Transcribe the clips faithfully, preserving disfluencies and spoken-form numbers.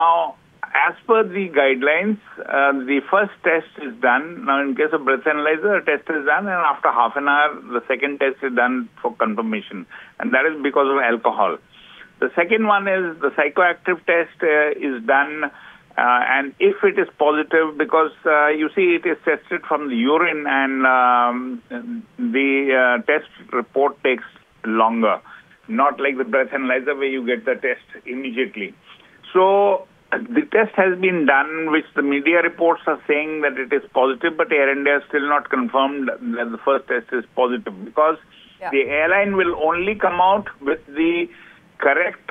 Now, as per the guidelines, uh, the first test is done. Now, in case of breath analyzer, a test is done, and after half an hour, the second test is done for confirmation. And that is because of alcohol. The second one is the psychoactive test uh, is done, uh, and if it is positive, because uh, you see it is tested from the urine, and um, the uh, test report takes longer, not like the breath analyzer where you get the test immediately. So the test has been done, which the media reports are saying that it is positive, but Air India has still not confirmed that the first test is positive, because yeah. the airline will only come out with the correct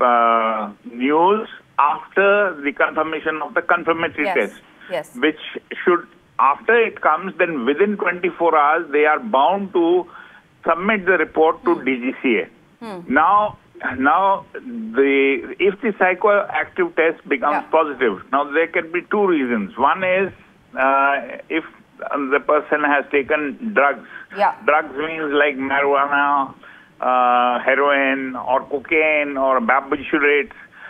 uh, news after the confirmation of the confirmatory yes. test, yes. which should, after it comes, then within twenty-four hours, they are bound to submit the report to hmm. D G C A. Hmm. Now, now the if the psychoactive test becomes yeah. positive, now there can be two reasons. One is uh, if the person has taken drugs. Yeah. Drugs means like marijuana, uh, heroin, or cocaine, or barbiturates.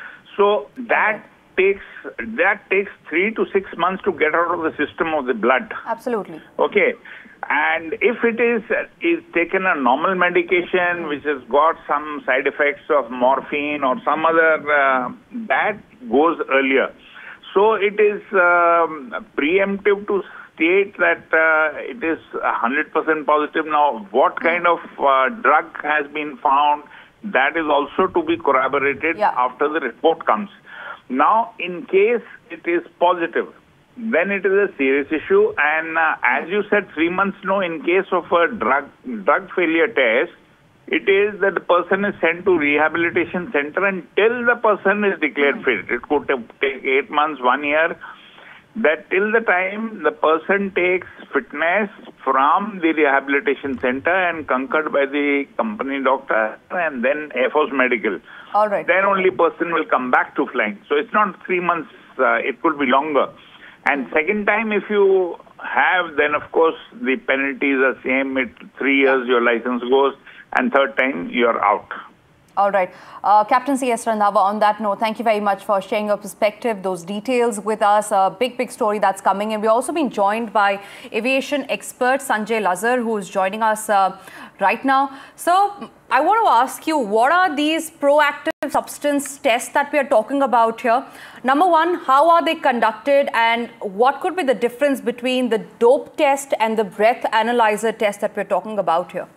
So that okay. takes that takes three to six months to get out of the system of the blood. Absolutely. Okay. And if it is is taken a normal medication which has got some side effects of morphine or some other, uh, that goes earlier. So it is um, preemptive to state that uh, it is one hundred percent positive. Now, what kind of uh, drug has been found, that is also to be corroborated yeah. after the report comes. Now, in case it is positive, then it is a serious issue, and uh, as you said, three months no, in case of a drug drug failure test, it is that the person is sent to rehabilitation center until the person is declared fit. It could take eight months, one year. That till the time the person takes fitness from the rehabilitation center and concurred by the company doctor and then Air Force Medical. All right. Then only person will come back to flying. So it's not three months, uh, it could be longer. And second time, if you have, then of course the penalties are same. It three years your license goes, and third time you're out. All right. Uh, Captain C S Randhawa, on that note, thank you very much for sharing your perspective, those details with us. A big, big story that's coming. And we've also been joined by aviation expert Sanjay Lazar, who is joining us uh, right now. So I want to ask you, what are these proactive substance tests that we are talking about here? Number one, how are they conducted, and what could be the difference between the dope test and the breath analyzer test that we're talking about here?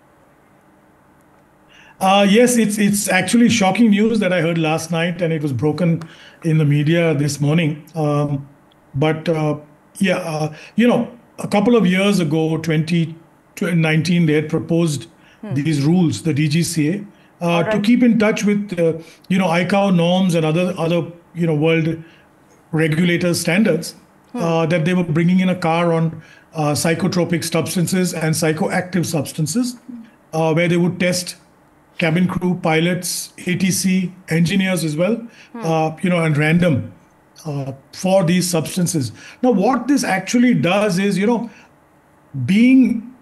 Uh, yes, it's it's actually shocking news that I heard last night, and it was broken in the media this morning. Um, but uh, yeah, uh, you know, a couple of years ago, twenty nineteen, they had proposed hmm. these rules, the D G C A, uh, right. to keep in touch with uh, you know I C A O norms and other other you know world regulators standards hmm. uh, that they were bringing in a car on uh, psychotropic substances and psychoactive substances, uh, where they would test cabin crew, pilots, A T C, engineers as well, hmm. uh, you know, and random uh, for these substances. Now, what this actually does is, you know, being,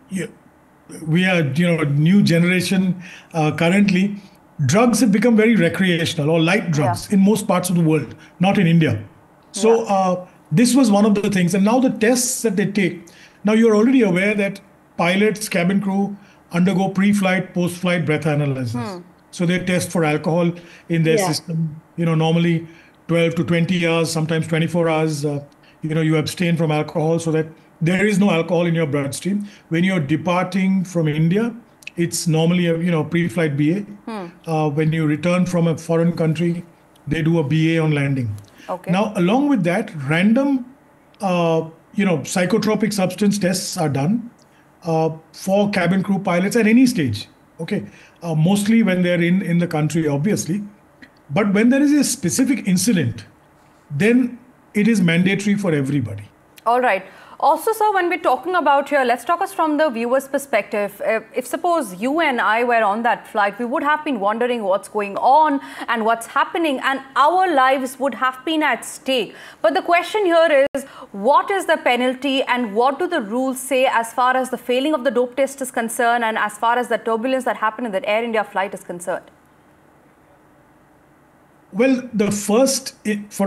we are, you know, new generation uh, currently, drugs have become very recreational or light drugs yeah. in most parts of the world, not in India. So yeah. uh, this was one of the things. And now the tests that they take, now you're already aware that pilots, cabin crew, undergo pre-flight, post-flight breath analysis. Hmm. So they test for alcohol in their yeah. system. You know, normally twelve to twenty hours, sometimes twenty-four hours, uh, you know, you abstain from alcohol so that there is no alcohol in your bloodstream. When you're departing from India, it's normally a, you know, pre-flight B A. Hmm. Uh, when you return from a foreign country, they do a B A on landing. Okay. Now, along with that, random, uh, you know, psychotropic substance tests are done. Uh, for cabin crew pilots at any stage, okay, uh, mostly when they're in, in the country, obviously. But when there is a specific incident, then it is mandatory for everybody. All right. Also, sir, when we're talking about here, let's talk us from the viewer's perspective. If, if suppose you and I were on that flight, we would have been wondering what's going on and what's happening, and our lives would have been at stake. But the question here is, what is the penalty and what do the rules say as far as the failing of the dope test is concerned and as far as the turbulence that happened in that Air India flight is concerned? Well, the first, for